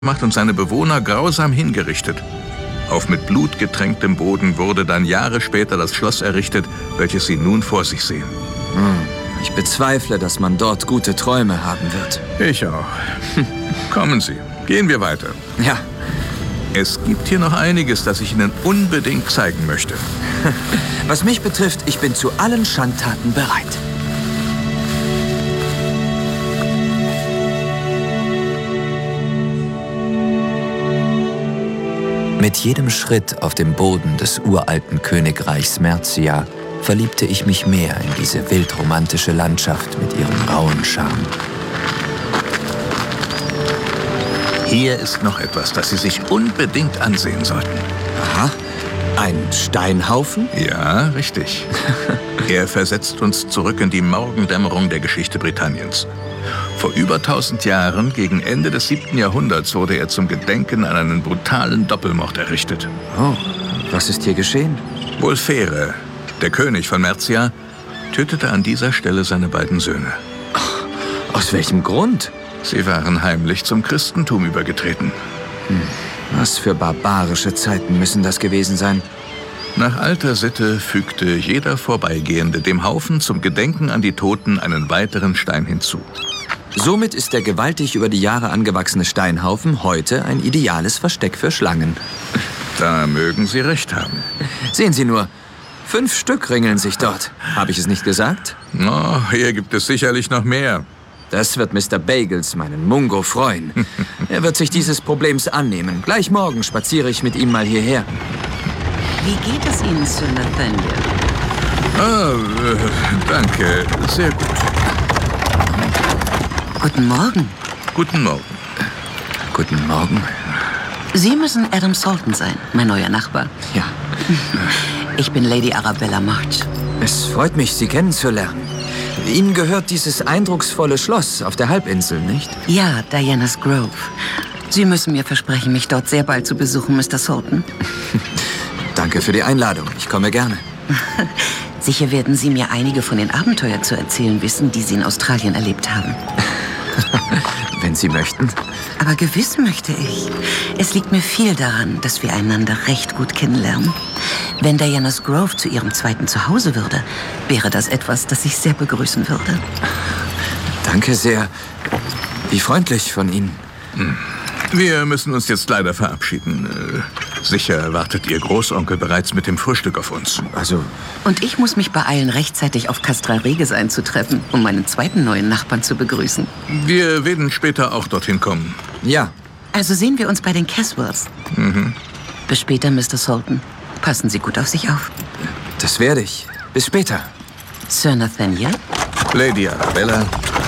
gemacht und seine Bewohner grausam hingerichtet. Auf mit Blut getränktem Boden wurde dann Jahre später das Schloss errichtet, welches Sie nun vor sich sehen. Ich bezweifle, dass man dort gute Träume haben wird. Ich auch. Kommen Sie, gehen wir weiter. Ja. Es gibt hier noch einiges, das ich Ihnen unbedingt zeigen möchte. Was mich betrifft, ich bin zu allen Schandtaten bereit. Mit jedem Schritt auf dem Boden des uralten Königreichs Mercia verliebte ich mich mehr in diese wildromantische Landschaft mit ihrem rauen Charme. Hier ist noch etwas, das Sie sich unbedingt ansehen sollten. Aha, ein Steinhaufen? Ja, richtig. Er versetzt uns zurück in die Morgendämmerung der Geschichte Britanniens. Vor über 1000 Jahren, gegen Ende des 7. Jahrhunderts, wurde er zum Gedenken an einen brutalen Doppelmord errichtet. Oh, was ist hier geschehen? Wulfhere, der König von Mercia, tötete an dieser Stelle seine beiden Söhne. Aus welchem Grund? Sie waren heimlich zum Christentum übergetreten. Was für barbarische Zeiten müssen das gewesen sein? Nach alter Sitte fügte jeder Vorbeigehende dem Haufen zum Gedenken an die Toten einen weiteren Stein hinzu. Somit ist der gewaltig über die Jahre angewachsene Steinhaufen heute ein ideales Versteck für Schlangen. Da mögen Sie recht haben. Sehen Sie nur, 5 Stück ringeln sich dort. Habe ich es nicht gesagt? Oh, hier gibt es sicherlich noch mehr. Das wird Mr. Bagels, meinen Mungo, freuen. Er wird sich dieses Problems annehmen. Gleich morgen spaziere ich mit ihm mal hierher. Wie geht es Ihnen, Sir Nathaniel? Danke. Sehr gut. Guten Morgen. Guten Morgen. Guten Morgen. Sie müssen Adam Salton sein, mein neuer Nachbar. Ja. Ich bin Lady Arabella March. Es freut mich, Sie kennenzulernen. Ihnen gehört dieses eindrucksvolle Schloss auf der Halbinsel, nicht? Ja, Diana's Grove. Sie müssen mir versprechen, mich dort sehr bald zu besuchen, Mr. Salton. Danke für die Einladung. Ich komme gerne. Sicher werden Sie mir einige von den Abenteuern zu erzählen wissen, die Sie in Australien erlebt haben. Wenn Sie möchten. Aber gewiss möchte ich. Es liegt mir viel daran, dass wir einander recht gut kennenlernen. Wenn Diana's Grove zu Ihrem zweiten Zuhause würde, wäre das etwas, das ich sehr begrüßen würde. Danke sehr. Wie freundlich von Ihnen. Wir müssen uns jetzt leider verabschieden. Sicher wartet Ihr Großonkel bereits mit dem Frühstück auf uns. Und ich muss mich beeilen, rechtzeitig auf Castra Regis einzutreffen, um meinen zweiten neuen Nachbarn zu begrüßen. Wir werden später auch dorthin kommen. Ja. Also sehen wir uns bei den Caswells. Bis später, Mr. Salton. Passen Sie gut auf sich auf. Das werde ich. Bis später. Sir Nathaniel? Lady Arabella.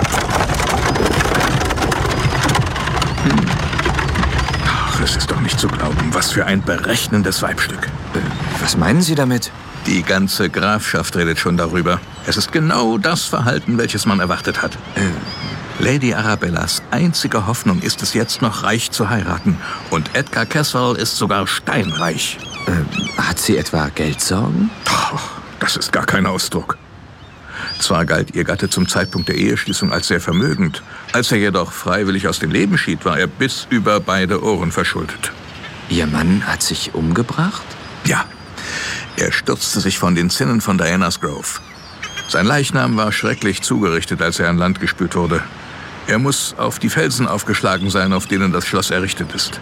Ach, es ist doch nicht zu glauben, was für ein berechnendes Weibstück. Was meinen Sie damit? Die ganze Grafschaft redet schon darüber. Es ist genau das Verhalten, welches man erwartet hat. Lady Arabellas einzige Hoffnung ist es jetzt noch, reich zu heiraten. Und Edgar Caswell ist sogar steinreich. Hat sie etwa Geldsorgen? Das ist gar kein Ausdruck. Zwar galt ihr Gatte zum Zeitpunkt der Eheschließung als sehr vermögend. Als er jedoch freiwillig aus dem Leben schied, war er bis über beide Ohren verschuldet. Ihr Mann hat sich umgebracht? Ja. Er stürzte sich von den Zinnen von Diana's Grove. Sein Leichnam war schrecklich zugerichtet, als er an Land gespült wurde. Er muss auf die Felsen aufgeschlagen sein, auf denen das Schloss errichtet ist.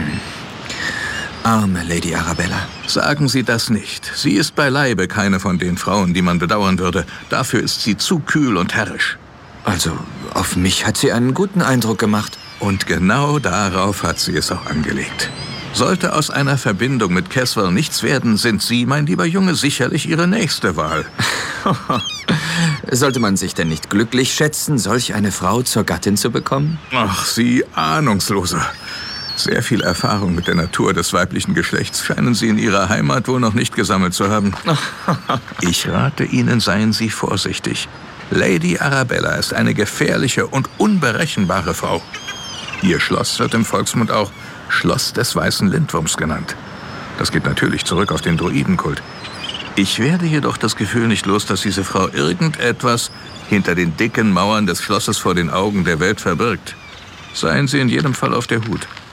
Arme Lady Arabella. Sagen Sie das nicht. Sie ist beileibe keine von den Frauen, die man bedauern würde. Dafür ist sie zu kühl und herrisch. Also, auf mich hat sie einen guten Eindruck gemacht. Und genau darauf hat sie es auch angelegt. Sollte aus einer Verbindung mit Caswell nichts werden, sind Sie, mein lieber Junge, sicherlich Ihre nächste Wahl. Sollte man sich denn nicht glücklich schätzen, solch eine Frau zur Gattin zu bekommen? Ach, Sie Ahnungsloser. Sehr viel Erfahrung mit der Natur des weiblichen Geschlechts scheinen Sie in Ihrer Heimat wohl noch nicht gesammelt zu haben. Ich rate Ihnen, seien Sie vorsichtig. Lady Arabella ist eine gefährliche und unberechenbare Frau. Ihr Schloss wird im Volksmund auch Schloss des weißen Lindwurms genannt. Das geht natürlich zurück auf den Druidenkult. Ich werde jedoch das Gefühl nicht los, dass diese Frau irgendetwas hinter den dicken Mauern des Schlosses vor den Augen der Welt verbirgt. Seien Sie in jedem Fall auf der Hut.